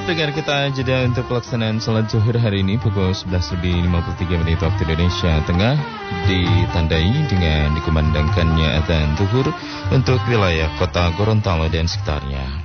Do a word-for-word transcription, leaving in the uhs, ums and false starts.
Dengar kita jeda untuk pelaksanaan sholat zuhur hari ini pukul sebelas lebih lima puluh tiga menit waktu Indonesia Tengah, ditandai dengan dikumandangkannya adzan zuhur untuk wilayah kota Gorontalo dan sekitarnya.